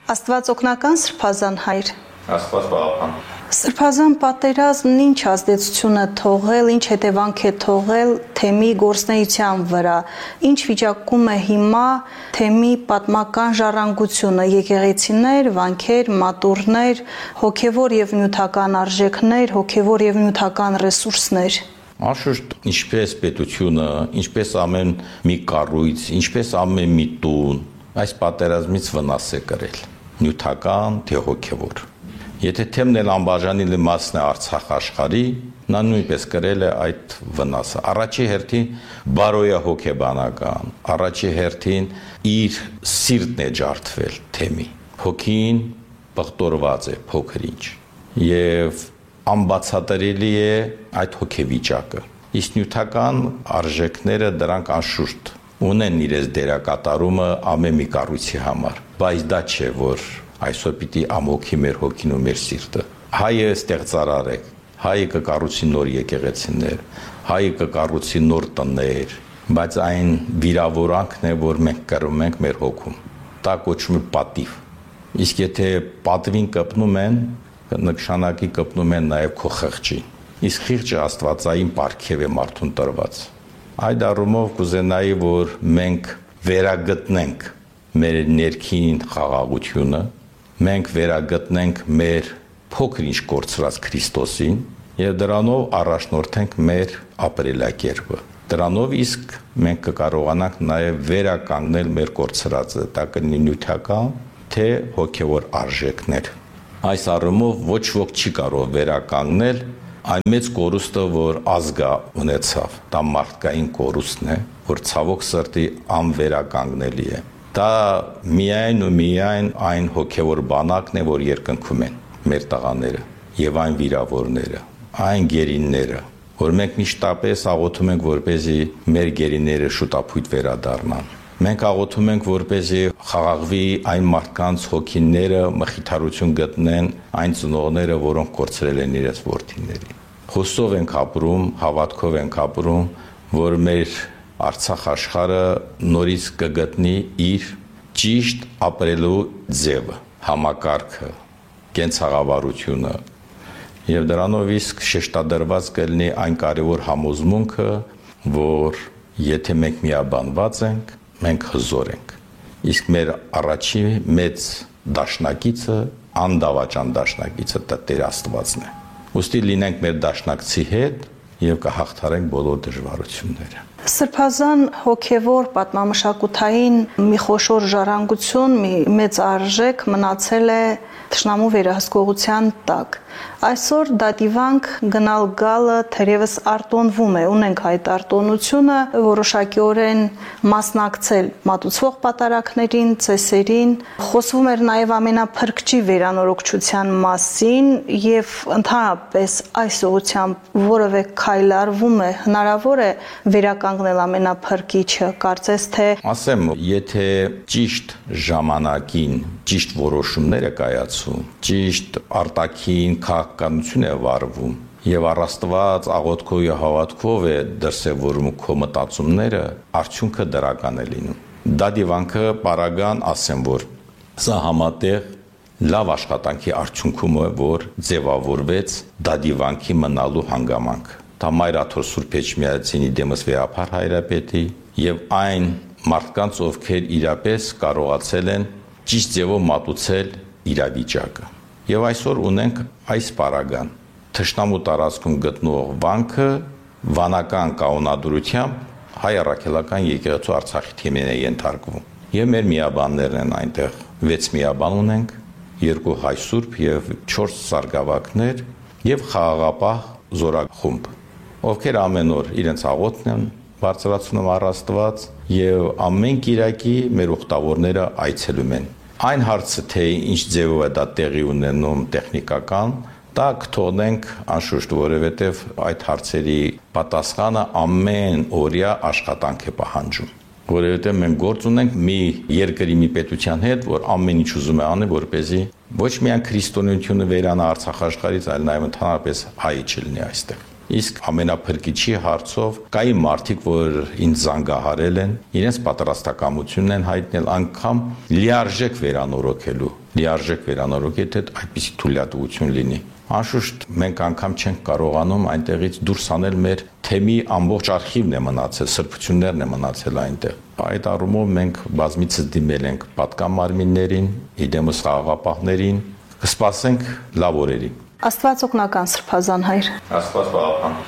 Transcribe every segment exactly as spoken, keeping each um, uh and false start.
Աստված օգնական Սրբազան հայր։ Աստված պահապան։ Սրբազան պատերազմն ինչ ազդեցություն է թողել, ինչ հետևանք է թողել թեմի գործնեության վրա, ինչ վիճակում է հիմա թեմի պատմական ժառանգությունը, եկեղեցիներ, վանքեր, մատուռներ, հոգևոր եւ նյութական արժեքներ, հոգևոր եւ նյութական ռեսուրսներ։ Անշուշտ, ինչպես պետությունը, ինչպես ամեն մի կառույց, ինչպես ամեն մի տուն, այս պատերազմից վնաս է կրել, նյութական, թե հոգևոր։ Եթե թեմն էլ անբաժանելի մասն է Արցախ աշխարհի, նա նույնպես կրել է այդ վնասը։ Առաջի հերթին բարոյահոգեբանական, առաջի հերթին իր սիրտն է ջարդվել թեմի։ Հոգին պղտորված է փոքր-ինչ եւ անբացատրելի է այդ հոգեվիճակը։ Իսկ նյութական արժեքները դրանք անշուշտ ունեն իրենց դերակատարումը ամեն մի կառույցի համար, բայց դա չէ, որ այսօր պիտի ամոքի մեր հոգին ու մեր սիրտը։ Հայը ստեղծարար է, հայը կկառուցի նոր եկեղեցիներ, հայը կկառուցի նոր տներ, բայց այն վիրավորանքն է, որ մենք կրում ենք մեր հոգում։ Դա կոչվում է պատիվ։ Իսկ եթե պատվին կպնում են, նշանակի կպնում են նաև քո խղճին։ Իսկ խիղճը աստվածային պարգև է մարդուն տրված։ Այդ առումով կուզենայի, որ մենք վերագտնենք մեր ներքին խաղաղությունը, մենք վերագտնենք մեր փոքր-ինչ կորցրած Քրիստոսին եւ դրանով առաջնորդենք մեր ապրելակերպը։ Դրանով իսկ մենք կկարողանանք նաեւ վերականգնել մեր կորցրածը, դա կլինի նյութական, թե հոգեվոր արժեքներ։ Այս առումով ոչ ոք չի կարող վերականգնել այն մեծ կորուստը, որ ազգը ունեցավ։ Դա մարդկային կորուստն է, որ ցավոք սրտի անվերականգնելի է։ Դա միայն ու միայն այն հոգևոր բանակն է, որ երկնքում են մեր տղաները եւ այն վիրավորները, այն գերինները, որ մենք միշտապես աղոթում ենք, որպեսզի մեր գերիները շուտապույտ վերադառնան։ Մենք աղոթում ենք, որպեսզի խաղաղվի այն մարդկանց հոգիները, մխիթարություն գտնեն այն ծնողները, որոնք կորցրել են իրենց որդիներին։ Խոսով ենք ապրում, հավատքով ենք ապրում, որ մեր Արցախ աշխարհը նորից կգտնի իր ճիշտ ապրելու ձևը, համակարգը, կենցաղավարությունը եւ դրանով իսկ շեշտադրված կլինի այն կարևոր համոզմունքը, որ եթե մենք միաբանված ենք, մենք հզոր ենք։ Իսկ մեր առաջի մեծ դաշնակիցը, անդավաճան դաշնակիցը Տեր Աստվածն է։ Ուստի լինենք մեր դաշնակցի հետ եւ կհաղթարենք բոլոր դժվարությունները։ Սրբազան հոգևոր պատմամշակութային մի խոշոր ժառանգություն, մի մեծ արժեք մնացել է թշնամու վերահսկողության տակ։ Այսօր դատիվանք գնալ գալը թերևս արտոնվում է, ունենք այդ արտոնությունը, որոշակիորեն մասնակցել մատուցվող պատարակներին, ծեսերին, խոսվում էր նաև ամենափրկչի վերանորոգչության մասին եւ ընդհանրապես այս ուղղությամբ որևէ քայլ արվում է, հնարավոր է վերականգնել ամենափրկիչը, կարծես թե ասեմ, եթե ճիշտ ժամանակին ճիշտ որոշումներ է կայացում, ճիշտ արտաքին քաղաքականություն է վարվում եւ առաստված աղոթքով եւ հավատքով է դրսեւորում քո մտածումները, արդյունքը դրական է լինում։ Դա դիվանքը պարագան ասեմ, որ սա համատեղ լավ աշխատանքի արդյունքում է, որ ձևավորվեց դա դիվանքի մնալու հանգամանք։ Դա Մայրաթոր Սուրբ Էջմիածինի Դեմս Վեհափար հայրապետի եւ այն մարդկանց, ովքեր իրապես կարողացել են ճիշտ ձևով մատուցել իրավիճակը։ Եվ այսօր ունենք այս պարագան։ Թշնամու տարածքում գտնող վանքը վանական կանոնադրությամբ հայ առաքելական եկեղեցու Արցախի թիմին է ենթարկվում։ Եվ մեր միաբաններն են այնտեղ վեց միաբան ունենք, երկու հայ սուրբ եւ չորս սարգսակներ եւ խաղաղապահ զորախումբ, ովքեր ամեն օր իրենց աղոթն են բարձրացնում առ Աստված եւ ամեն կիրակի մեր ուխտավորները այցելում են։ Այն հարցը, թե ինչ ձևով է դա տեղի ունենում տեխնիկական, դա կթողնենք անշուշտ, որովհետև այդ հարցերի պատասխանը ամեն օրյա աշխատանք է պահանջում։ Որովհետև մենք գործ ունենք մի երկրի մի պետության հետ, որ ամեն ինչ ուզում է անի, որպեսզի ոչ միայն քրիստոնեությունը վերանա Արցախ աշխարհից, այլ նաև ընդհանրապես հայ չլինի այստեղ։ Իսկ ամենափրկիչի հարցով կային մարդիկ, որ ինձ զանգահարել են, իրենց պատրաստակամությունն են հայտնել անգամ լիարժեք վերանորոգելու, լիարժեք վերանորոգի, եթե այդպիսի թույլատվություն լինի։ Անշուշտ մենք անգամ չենք կարողանում այնտեղից դուրս անել մեր թեմի ամբողջ արխիվն է մնացել, սրբություններն է մնացել այնտեղ։ Այդ առումով մենք բազմիցս դիմել ենք պատկան մարմիններին, իդեմս խաղաղապահներին, կսպասենք լավ օրերի։ Աստված օգնական Սրբազան հայր։ Աստված պահապան։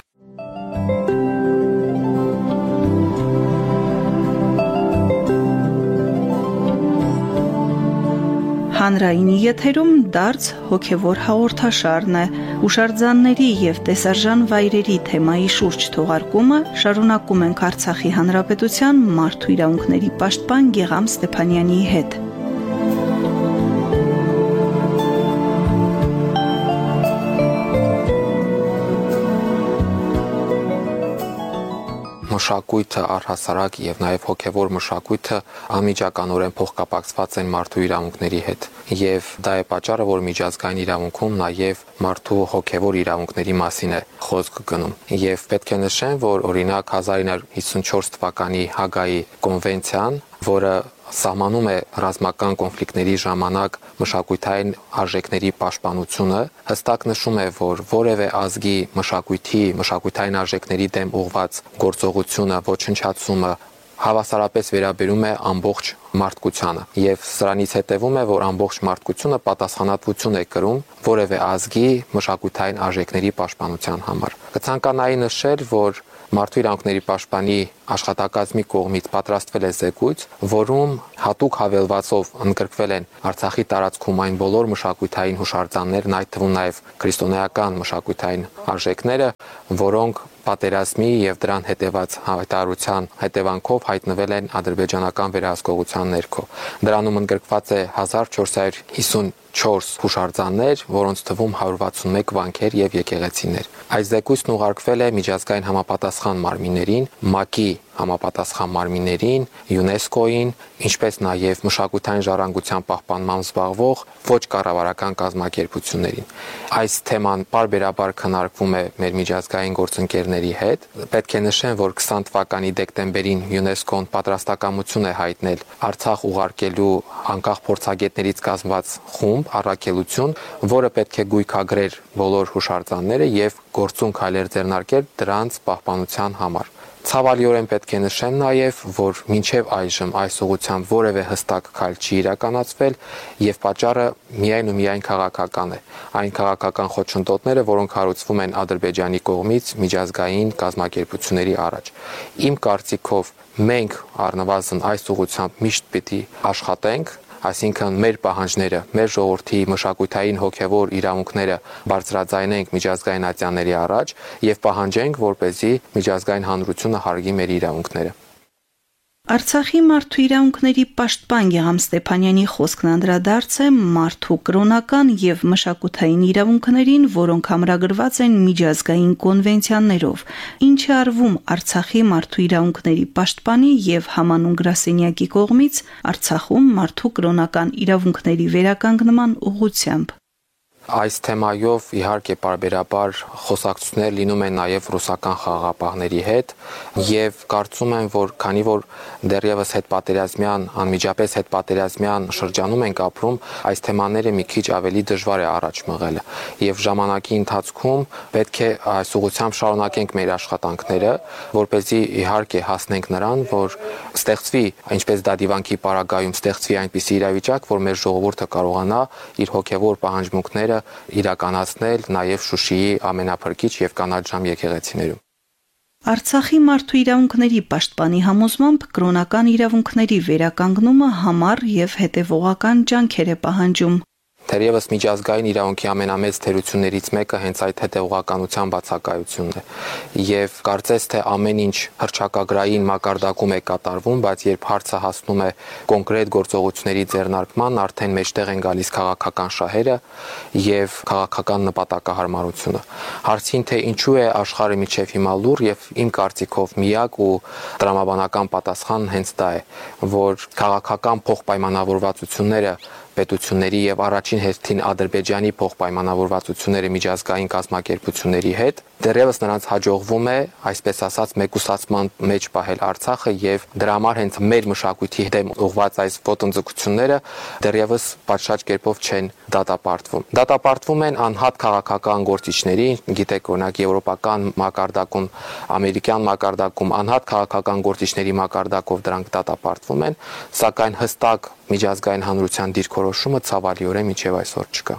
Հանրայինի եթերում դարձ հոգևոր հաղորդաշարն է։ Հուշարձանների եւ տեսարժան վայրերի թեմայի շուրջ թողարկումը շարունակում ենք Արցախի Հանրապետության մարդու իրավունքների պաշտպան Գեգամ Ստեփանյանի հետ։ Մշակույթը առհասարակ եւ նաեւ հոգեվոր մշակույթը անմիջականորեն փոխկապակցված են մարդու իրավունքների հետ եւ դա է պատճառը, որ միջազգային իրավունքում նաեւ մարդու հոգեվոր իրավունքների մասին է խոսք գնում եւ պետք է նշեմ, որ օրինակ հազար ինը հարյուր հիսունչորս թվականի Հագայի կոնվենցիան, որը սահմանում է ռազմական կոնֆլիկտների ժամանակ մշակութային արժեքների պաշտպանությունը, հստակ նշում է, որ որևէ ազգի մշակույթի, մշակութային արժեքների դեմ ուղղված գործողությունը, ոչնչացումը հավասարապես վերաբերում է ամբողջ մարդկությանը եւ սրանից հետեւում է, որ ամբողջ մարդկությունը պատասխանատվություն է կրում որևէ ազգի մշակութային արժեքների պաշտպանության համար։ Կցանկանայի նշել, որ Մարդու իրավունքների պաշտպանի աշխատակազմի կողմից պատրաստվել է զեկույց, որում հատուկ հավելվածով ընդգրկվել են Արցախի տարածքում այն բոլոր մշակութային հուշարձաններն, այդ թվում նաև քրիստոնեական մշակութային արժեքները, որոնք պատերազմի եւ դրան հետեւած հայտարարության հետևանքով հայտնվել են ադրբեջանական վերահսկողության ներքո։ Դրանում ընդգրկված է հազար չորս հարյուր հիսունչորս հուշարձաններ, որոնց թվում հարյուր վաթսունմեկ վանքեր եւ եկեղեցիներ։ Այս զեկույցն ուղարկվել է միջազգային համապատասխան մարմիններին, ՄԱԿ-ի համապատասխան մարմիններին, ՅՈՒՆԵՍԿՕ-ին, ինչպես նաև մշակութային ժառանգության պահպանմամբ զբաղվող ոչ կառավարական կազմակերպություններին։ Այս թեման պարբերաբար քննարկվում է մեր միջազգային գործընկերների հետ։ Պետք է նշեմ, որ քսան թվականի դեկտեմբերին ՅՈՒՆԵՍԿՕ-ն պատրաստակամություն է հայտնել Արցախ ուղարկելու անկախ փորձագետներից կազմված խումբ, առաքելություն, որը պետք է գույքագրեր բոլոր հուշարձանները եւ գործուն քայլեր ձեռնարկել դրանց պահպանության համար։ Ցավալիորեն պետք է նշեմ նաև, որ մինչև այժմ այս ուղղությամբ որևէ հստակ քայլ չի իրականացվել եւ պատճառը միայն ու միայն քաղաքական է։ Այն քաղաքական խոչընդոտները, որոնք հարուցվում են Ադրբեջանի կողմից միջազգային կազմակերպությունների առաջ։ Իմ կարծիքով մենք առնվազն այս ուղղությամբ միշտ պիտի աշխատենք, այսինքն մեր պահանջները, մեր ժողովրդի մշակութային հոգևոր իրավունքները բարձրաձայնենք միջազգային ատյանների առաջ եւ պահանջենք, որպեսզի միջազգային հանրությունը հարգի մեր իրավունքները։ Արցախի մարդու իրավունքների պաշտպան Գեգամ Ստեփանյանի խոսքն անդրադարձ է մարդու կրոնական եւ մշակութային իրավունքներին, որոնք ամրագրված են միջազգային կոնվենցիաներով, ինչը արվում Արցախի մարդու իրավունքների պաշտպանի եւ համանուն գրասենյակի կողմից Արցախում մարդու կրոնական իրավունքների վերականգնման ուղղությամբ։ Այս թեմայով իհարկե պարբերաբար խոսակցություններ լինում են նաև ռուսական խաղաղապահների հետ եւ կարծում եմ, որ քանի որ դեռևս հետպատերազմյան, անմիջապես հետպատերազմյան շրջանում ենք ապրում, այս թեմաները մի քիչ ավելի դժվար է առաջ մղելը եւ ժամանակի ընթացքում պետք է այս ուղղությամբ շարունակենք մեր աշխատանքները, որպեսզի իհարկե հասնենք նրան, որ ստեղծվի, ինչպես դա դիվանքի պարագայում ստեղծվի այնպիսի իրավիճակ, որ մեր ժողովուրդը կարողանա իր հոգեվոր պահանջմունքները իրականացնել նաև Շուշիի ամենափրկիչ եւ կանաչ ժամ եկեղեցիներում։ Արցախի մարդու իրավունքների պաշտպանի համոզմամբ կրոնական իրավունքների վերականգնումը համառ եւ հետեւողական ջանքեր է պահանջում։ Թերևս միջազգային իրավունքի ամենամեծ թերություններից մեկը հենց այդ հետևողականության բացակայությունն է։ Եվ կարծես թե ամեն ինչ հռչակագրային մակարդակում է կատարվում, բայց երբ հարցը հասնում է կոնկրետ գործողությունների ձեռնարկման, արդեն մեջտեղ են գալիս քաղաքական շահերը եւ քաղաքական նպատակահարմարությունը։ Հարցին թե ինչու է աշխարհը միջև հիմա լուր եւ իմ կարծիքով միակ ու տրամաբանական պատասխանն հենց դա է, որ քաղաքական փոխպայմանավորվածությունները պետությունների եւ առաջին հերթին Ադրբեջանի փոխպայմանավորվածությունները միջազգային կազմակերպությունների հետ, դեռևս նրանց հաջողվում է, այսպես ասած, մեկուսացման մեջ պահել Արցախը եւ դրա համար հենց մեր մշակույթի դեմ ուղղված այս ոտնձգությունները դեռևս պատշաճ կերպով չեն դատապարտվում։ Դատապարտվում են անհատ քաղաքական գործիչների, գիտեք, օրինակ եվրոպական մակարդակում, ամերիկյան մակարդակում անհատ քաղաքական գործիչների մակարդակով դրանք դատապարտվում են, սակայն հստակ միջազգային հանրության դիրքորոշումը ցավալիորեն մինչև այսօր չկա։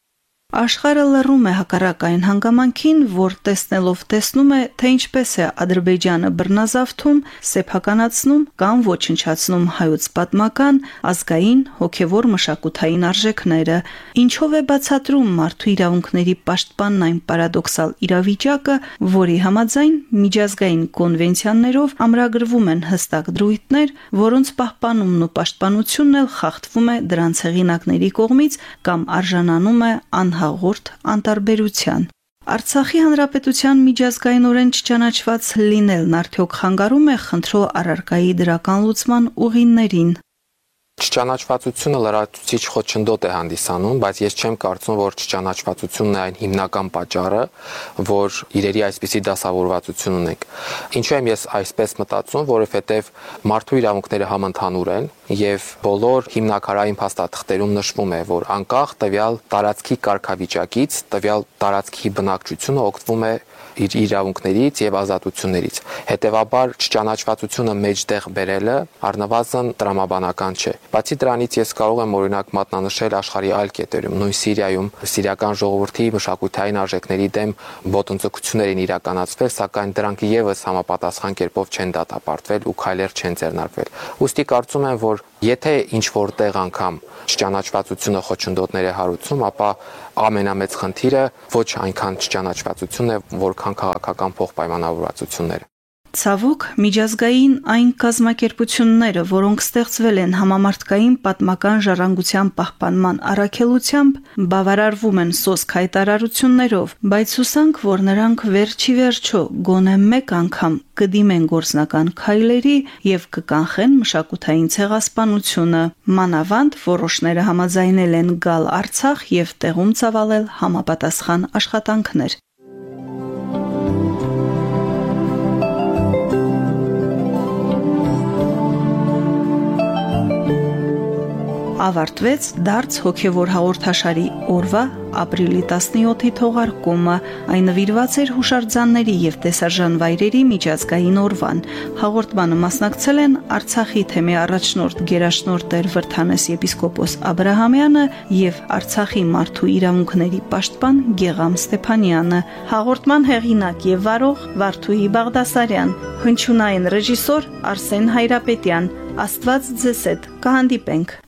Աշխարհը լռում է հակառակային հանգամանքին, որ տեսնելով տեսնում է, թե ինչպես է Ադրբեջանը բռնազավթում, սեփականացնում կամ ոչնչացնում հայոց պատմական, ազգային, հոգևոր մշակութային արժեքները, ինչով է բացատրում մարդու իրավունքների պաշտպանն այն պարադոքսալ իրավիճակը, որի համաձայն միջազգային կոնվենցիաներով ամրագրվում են հստակ դրույթներ, որոնց պահպանումն ու պաշտպանությունն էլ խախտվում է դրանց հեղինակների կողմից կամ արժանանում է անհ հաղորդ անտարբերության։ Արցախի հանրապետության միջազգայինորեն չճանաչված լինելն արդյոք խանգարում է խնդրո առարկայի դրական լուծման ուղիներին։ Չճանաչվածությունը լրացուցիչ խոչընդոտ է հանդիսանում, բայց ես չեմ կարծում, որ չճանաչվածությունն է այն հիմնական պատճառը, որ իրերի այսպիսի դասավորվածություն ունենք։ Ինչու եմ ես այսպես մտածում, որովհետև մարդու իրավունքները համընդհանուր են եւ բոլոր հիմնաքարային փաստաթղթերում նշվում է, որ անկախ տվյալ տարածքի կարգավիճակից, տվյալ տարածքի բնակչությունը օգտվում է իր իրավունքներից եւ ազատություններից։ Հետևաբար չճանաչվածությունը մեջտեղ բերելը առնվազն տրամաբանական չէ։ Բացի դրանից ես կարող եմ օրինակ մատնանշել աշխարհի այլ կետերում, նույն Սիրիայում սիրիական ժողովրդի մշակութային արժեքների դեմ ոտնձգություններ են իրականացվել, սակայն դրանք եւս համապատասխան կերպով չեն դատապարտվել ու քայլեր չեն ձեռնարկվել։ Ուստի կարծում եմ, որ եթե ինչ որտեղ անգամ չճանաչվածությունը խոչընդոտներ է հարուցում, ապա ամենամեծ խնդիրը ոչ այնքան չճանաչվածությունն է, որքան քաղաքական փոխպայմանավորվածությունները։ Ցավոք, միջազգային այն կազմակերպությունները, որոնք ստեղծվել են համամարտկային պատմական ժառանգության պահպանման առաքելությամբ, բավարարվում են սոսկ հայտարարություններով, բայց հուսանք, որ նրանք վերջի վերջո գոնե մեկ անգամ կդիմեն գործնական քայլերի եւ կկանխեն մշակութային ցեղասպանությունը։ Մանավանդ որոշները համաձայնել են գալ Արցախ եւ տեղում ծավալել համապատասխան աշխատանքներ։ Ավարտվեց դարձ հոգևոր հաղորդաշարի օրվա ապրիլի տասնյոթի թողարկումը, այն նվիրված էր հուշարձանների եւ տեսարժան վայրերի միջազգային օրվան։ Հաղորդմանը մասնակցել են Արցախի թեմի առաջնորդ գերաշնորհ Տեր Վրդանես եպիսկոպոս Աբրահամյանը եւ Արցախի մարդու իրավունքների պաշտպան Գեգամ Ստեփանյանը։ Հաղորդման հեղինակ եւ վարող Վարդուհի Բաղդասարյան, հնչյունային ռեժիսոր Արսեն Հայրապետյան։ Աստված ձեզ հետ, կհանդիպենք։